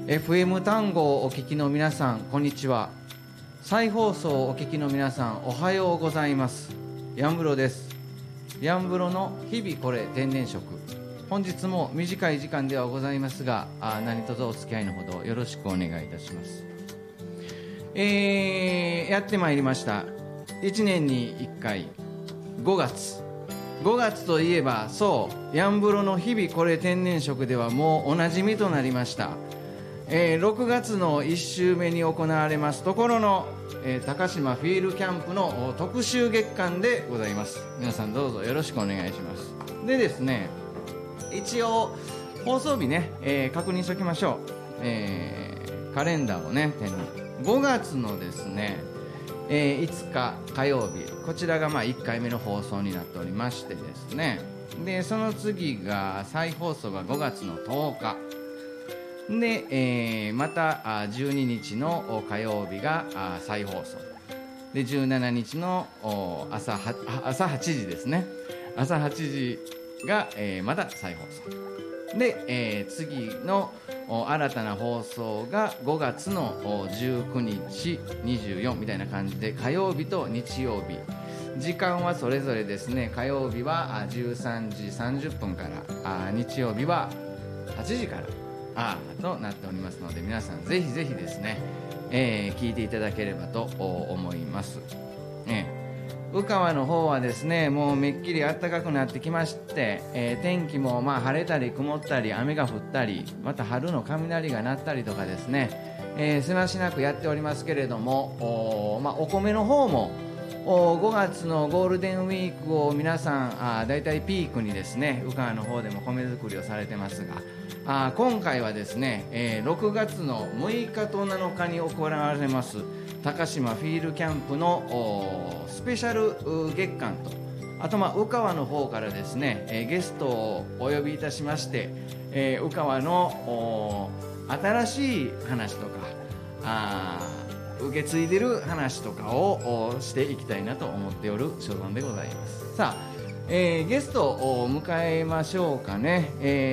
FM 単語をお聞きの皆さん、こんにちは。再放送をお聞きの皆さん、おはようございます。ヤンブロです。ヤンブロの日々これ天然食、本日も短い時間ではございますが、何卒お付き合いのほどよろしくお願いいたします。やってまいりました。1年に1回5月といえば、そうヤンブロの日々これ天然食ではもうおなじみとなりました。6月の1週目に行われますところの、高島フィールキャンプの特集月間でございます。皆さんどうぞよろしくお願いします。でですね、一応放送日ね、確認しておきましょう。カレンダーをね手に5月のですね、5日火曜日、こちらが1回目の放送になっておりましてですね、でその次が再放送が5月の10日で、また12日の火曜日が再放送で、17日の朝8時ですね、朝8時が、また再放送で、次の新たな放送が5月の19日24みたいな感じで、火曜日と日曜日時間はそれぞれですね。火曜日は13時30分から日曜日は8時からとなっておりますので、皆さんぜひぜひですね、聞いていただければと思います。宇川の方はですね、もうめっきり暖かくなってきまして、天気も晴れたり曇ったり雨が降ったり、また春の雷が鳴ったりとかですね、せわしなくやっておりますけれども、お米の方も5月のゴールデンウィークを皆さんだいたいピークにですね、宇川の方でも米作りをされてますが、今回はですね、6月の6日と7日に行われます高島フィールキャンプのスペシャル月間と、あと宇川の方からですね、ゲストをお呼びいたしまして、宇川の新しい話とか受け継いでる話とかをしていきたいなと思っておる所存でございます。さあ、ゲストを迎えましょうかね。